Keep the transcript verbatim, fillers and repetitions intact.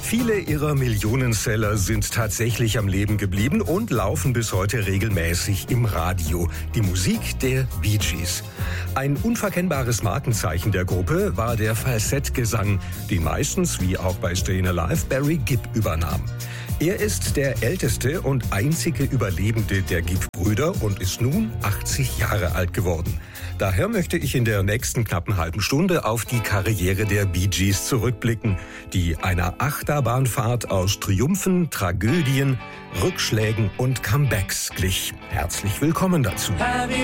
Viele ihrer Millionenseller sind tatsächlich am Leben geblieben und laufen bis heute regelmäßig im Radio. Die Musik der Bee Gees. Ein unverkennbares Markenzeichen der Gruppe war der Falsettgesang, den meistens, wie auch bei Stayin' Alive, Barry Gibb übernahm. Er ist der älteste und einzige Überlebende der Gibb-Brüder und ist nun achtzig Jahre alt geworden. Daher möchte ich in der nächsten knappen halben Stunde auf die Karriere der Bee Gees zurückblicken, die einer Achterbahnfahrt aus Triumphen, Tragödien, Rückschlägen und Comebacks glich. Herzlich willkommen dazu.